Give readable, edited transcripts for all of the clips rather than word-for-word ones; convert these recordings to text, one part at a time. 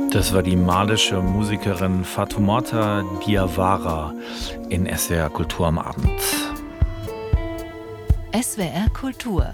Das war die malische Musikerin Fatoumata Diawara in SWR Kultur am Abend. SWR Kultur.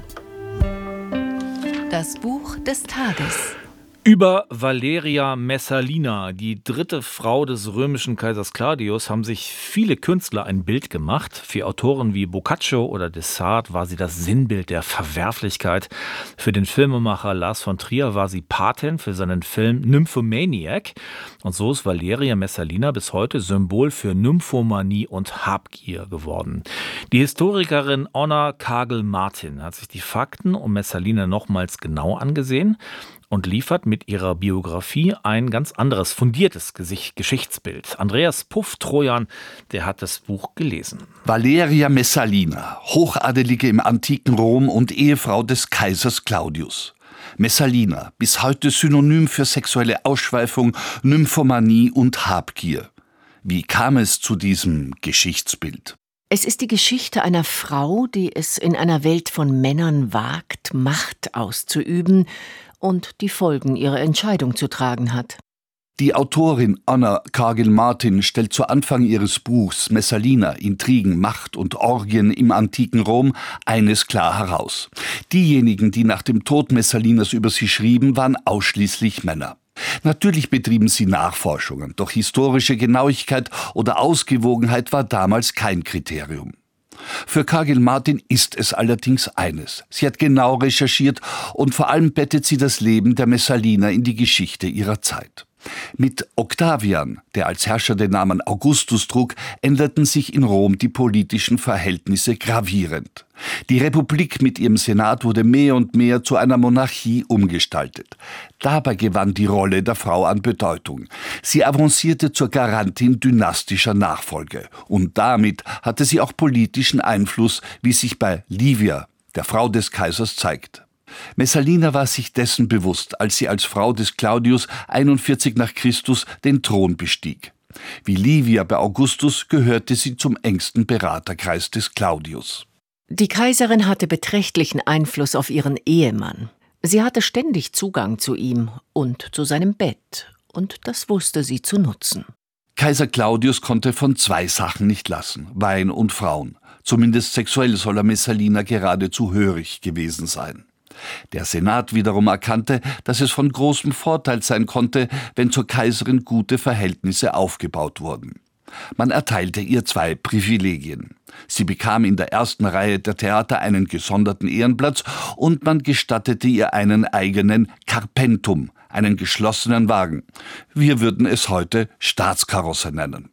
Das Buch des Tages. Über Valeria Messalina, die dritte Frau des römischen Kaisers Claudius, haben sich viele Künstler ein Bild gemacht. Für Autoren wie Boccaccio oder Dessart war sie das Sinnbild der Verwerflichkeit. Für den Filmemacher Lars von Trier war sie Patin für seinen Film Nymphomaniac. Und so ist Valeria Messalina bis heute Symbol für Nymphomanie und Habgier geworden. Die Historikerin Onna Kagel-Martin hat sich die Fakten um Messalina nochmals genau angesehen und liefert mit ihrer Biografie ein ganz anderes, fundiertes Geschichtsbild. Andreas Puff-Trojan, der hat das Buch gelesen. Valeria Messalina, Hochadelige im antiken Rom und Ehefrau des Kaisers Claudius. Messalina, bis heute Synonym für sexuelle Ausschweifung, Nymphomanie und Habgier. Wie kam es zu diesem Geschichtsbild? Es ist die Geschichte einer Frau, die es in einer Welt von Männern wagt, Macht auszuüben und die Folgen ihrer Entscheidung zu tragen hat. Die Autorin Onna Kagel-Martin stellt zu Anfang ihres Buchs Messalina, Intrigen, Macht und Orgien im antiken Rom eines klar heraus. Diejenigen, die nach dem Tod Messalinas über sie schrieben, waren ausschließlich Männer. Natürlich betrieben sie Nachforschungen, doch historische Genauigkeit oder Ausgewogenheit war damals kein Kriterium. Für Kagel-Martin ist es allerdings eines. Sie hat genau recherchiert und vor allem bettet sie das Leben der Messalina in die Geschichte ihrer Zeit. Mit Octavian, der als Herrscher den Namen Augustus trug, änderten sich in Rom die politischen Verhältnisse gravierend. Die Republik mit ihrem Senat wurde mehr und mehr zu einer Monarchie umgestaltet. Dabei gewann die Rolle der Frau an Bedeutung. Sie avancierte zur Garantin dynastischer Nachfolge. Und damit hatte sie auch politischen Einfluss, wie sich bei Livia, der Frau des Kaisers, zeigt. Messalina war sich dessen bewusst, als sie als Frau des Claudius 41 nach Christus den Thron bestieg. Wie Livia bei Augustus gehörte sie zum engsten Beraterkreis des Claudius. Die Kaiserin hatte beträchtlichen Einfluss auf ihren Ehemann. Sie hatte ständig Zugang zu ihm und zu seinem Bett, und das wusste sie zu nutzen. Kaiser Claudius konnte von zwei Sachen nicht lassen: Wein und Frauen. Zumindest sexuell soll er Messalina geradezu hörig gewesen sein. Der Senat wiederum erkannte, dass es von großem Vorteil sein konnte, wenn zur Kaiserin gute Verhältnisse aufgebaut wurden. Man erteilte ihr zwei Privilegien. Sie bekam in der ersten Reihe der Theater einen gesonderten Ehrenplatz und man gestattete ihr einen eigenen Carpentum, einen geschlossenen Wagen. Wir würden es heute Staatskarosse nennen.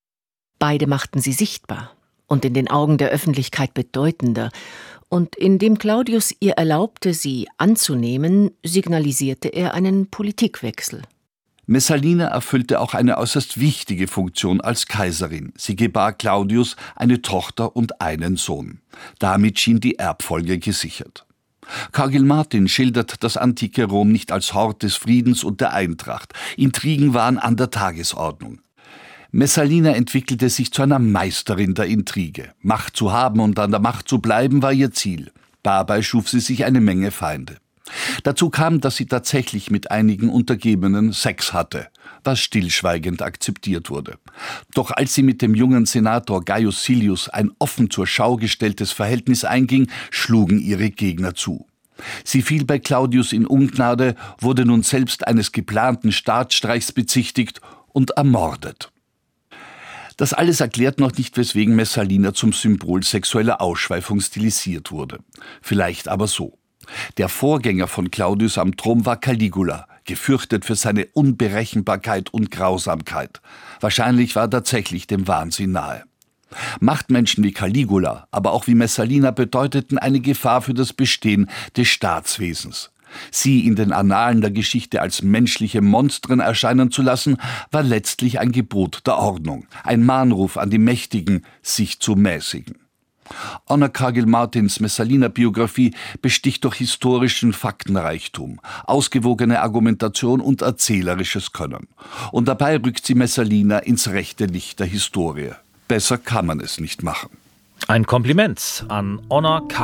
Beide machten sie sichtbar und in den Augen der Öffentlichkeit bedeutender. Und indem Claudius ihr erlaubte, sie anzunehmen, signalisierte er einen Politikwechsel. Messalina erfüllte auch eine äußerst wichtige Funktion als Kaiserin. Sie gebar Claudius eine Tochter und einen Sohn. Damit schien die Erbfolge gesichert. Kagel-Martin schildert das antike Rom nicht als Hort des Friedens und der Eintracht. Intrigen waren an der Tagesordnung. Messalina entwickelte sich zu einer Meisterin der Intrige. Macht zu haben und an der Macht zu bleiben war ihr Ziel. Dabei schuf sie sich eine Menge Feinde. Dazu kam, dass sie tatsächlich mit einigen Untergebenen Sex hatte, was stillschweigend akzeptiert wurde. Doch als sie mit dem jungen Senator Gaius Silius ein offen zur Schau gestelltes Verhältnis einging, schlugen ihre Gegner zu. Sie fiel bei Claudius in Ungnade, wurde nun selbst eines geplanten Staatsstreichs bezichtigt und ermordet. Das alles erklärt noch nicht, weswegen Messalina zum Symbol sexueller Ausschweifung stilisiert wurde. Vielleicht aber so: Der Vorgänger von Claudius am Thron war Caligula, gefürchtet für seine Unberechenbarkeit und Grausamkeit. Wahrscheinlich war er tatsächlich dem Wahnsinn nahe. Machtmenschen wie Caligula, aber auch wie Messalina bedeuteten eine Gefahr für das Bestehen des Staatswesens. Sie in den Annalen der Geschichte als menschliche Monstren erscheinen zu lassen, war letztlich ein Gebot der Ordnung, ein Mahnruf an die Mächtigen, sich zu mäßigen. Onna Kagel-Martins Messalina-Biografie besticht durch historischen Faktenreichtum, ausgewogene Argumentation und erzählerisches Können. Und dabei rückt sie Messalina ins rechte Licht der Historie. Besser kann man es nicht machen. Ein Kompliment an Onna Kagel.